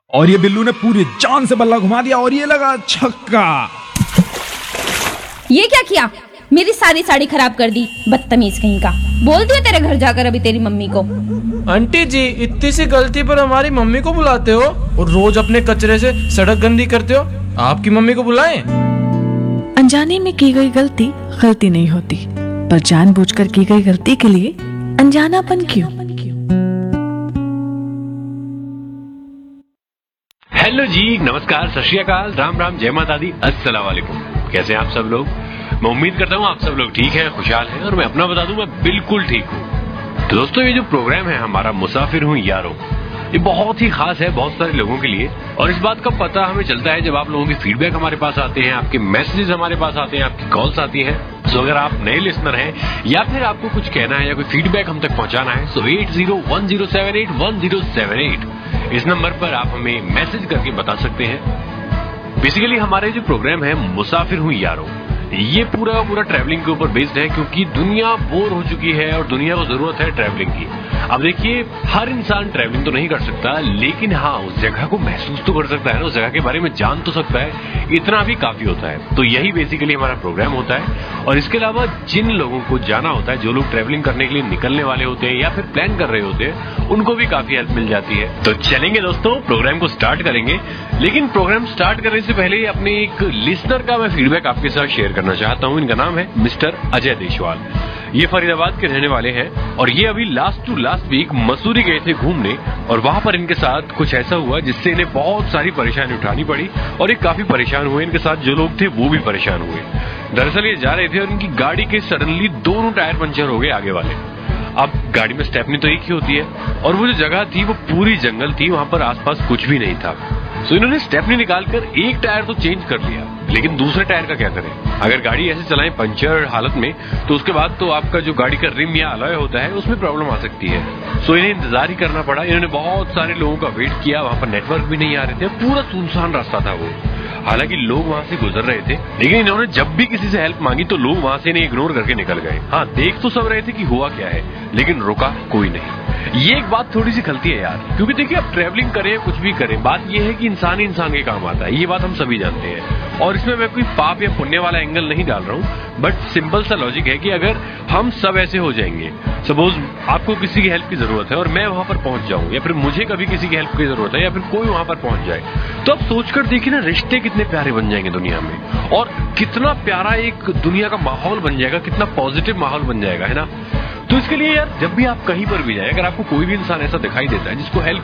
और ये बिल्लू ने पूरी जान से बल्ला घुमा दिया और ये लगा छक्का। ये क्या किया? मेरी सारी साड़ी खराब कर दी, बदतमीज कहीं का। बोल दिया तेरे घर जाकर अभी तेरी मम्मी को। आंटी जी, इतनी सी गलती पर हमारी मम्मी को बुलाते हो और रोज अपने कचरे से सड़क गंदी करते हो। आपकी मम्मी को बुलाएं। अनजाने में की गई गलती गलती नहीं होती, पर जानबूझकर की गई गलती के लिए अनजानापन क्यों? हेलो जी, नमस्कार, सत श्री अकाल, राम राम, जय माता दी, अस्सलाम वालेकुम। कैसे हैं आप सब लोग? मैं उम्मीद करता हूँ आप सब लोग ठीक हैं, खुशहाल हैं। और मैं अपना बता दूं, मैं बिल्कुल ठीक हूँ। तो दोस्तों, ये जो प्रोग्राम है हमारा मुसाफिर हूँ यारों, ये बहुत ही खास है बहुत सारे लोगों के लिए। और इस बात का पता हमें चलता है जब आप लोगों की फीडबैक हमारे पास आते हैं, आपके मैसेजेस हमारे पास आते हैं, आपकी कॉल्स आती हैं। तो अगर आप नए लिसनर हैं या फिर आपको कुछ कहना है या कोई फीडबैक हम तक पहुंचाना है, तो 8010781078 इस नंबर पर आप हमें मैसेज करके बता सकते हैं। बेसिकली हमारे जो प्रोग्राम है मुसाफिर हूँ यारों, ये पूरा ट्रैवलिंग के ऊपर बेस्ड है, क्योंकि दुनिया बोर हो चुकी है और दुनिया को जरूरत है ट्रैवलिंग की। अब देखिए, हर इंसान ट्रैवलिंग तो नहीं कर सकता, लेकिन हाँ, उस जगह को महसूस तो कर सकता है ना, उस जगह के बारे में जान तो सकता है। इतना भी काफी होता है। तो यही बेसिकली हमारा प्रोग्राम होता है। और इसके अलावा जिन लोगों को जाना होता है, जो लोग ट्रैवलिंग करने के लिए निकलने वाले होते हैं या फिर प्लान कर रहे होते हैं, उनको भी काफी हेल्प मिल जाती है। तो चलेंगे दोस्तों, प्रोग्राम को स्टार्ट करेंगे। लेकिन प्रोग्राम स्टार्ट करने से पहले अपने एक लिसनर का मैं फीडबैक आपके साथ शेयर करना चाहता हूं। इनका नाम है मिस्टर अजय देशवाल। ये फरीदाबाद के रहने वाले हैं और ये अभी लास्ट वीक मसूरी गए थे घूमने, और वहां पर इनके साथ कुछ ऐसा हुआ जिससे इन्हें बहुत सारी परेशानी उठानी पड़ी और ये काफी परेशान हुए। इनके साथ जो लोग थे वो भी परेशान हुए। दरअसल ये जा रहे थे और इनकी गाड़ी के सडनली दोनों टायर पंचर हो गए आगे वाले। अब गाड़ी में स्टेपनी तो एक ही होती है और वो जो जगह थी वो पूरी जंगल थी, वहां पर आसपास कुछ भी नहीं था। तो इन्होंने स्टेपनी निकालकर एक टायर तो चेंज कर लिया, लेकिन दूसरे टायर का क्या करें? अगर गाड़ी ऐसे चलाएं पंचर हालत में, तो उसके बाद तो आपका जो गाड़ी का रिम या अलॉय होता है उसमें प्रॉब्लम आ सकती है। सो इन्हें इंतजार ही करना पड़ा। इन्होंने बहुत सारे लोगों का वेट किया, वहां पर नेटवर्क भी नहीं आ रहे थे, पूरा सुनसान रास्ता था वो। हालांकि लोग वहां से गुजर रहे थे, लेकिन इन्होंने जब भी किसी से हेल्प मांगी तो लोग वहां से इन्हें इग्नोर करके निकल गए। हाँ, देख तो सब रहे थे कि हुआ क्या है, लेकिन रुका कोई नहीं। ये एक बात थोड़ी सी खलती है यार, क्योंकि देखिए, आप ट्रैवलिंग करें कुछ भी करें, बात ये है कि इंसान ही इंसान के काम आता है। ये बात हम सभी जानते हैं और इसमें मैं कोई पाप या पुण्य वाला एंगल नहीं डाल रहा हूं, बट सिंपल सा लॉजिक है कि अगर हम सब ऐसे हो जाएंगे, सपोज आपको किसी की हेल्प की जरूरत है और मैं वहां पर पहुंच जाऊं, या फिर मुझे कभी किसी की हेल्प की जरूरत है या फिर कोई वहां पर पहुंच जाए, तो अब सोचकर देखिए ना, रिश्ते कितने प्यारे बन जाएंगे दुनिया में, और कितना प्यारा एक दुनिया का माहौल बन जाएगा, कितना पॉजिटिव माहौल बन जाएगा, है ना। तो इसके लिए यार, जब भी आप कहीं पर भी जाए, अगर आपको कोई भी इंसान ऐसा दिखाई देता है जिसको हेल्प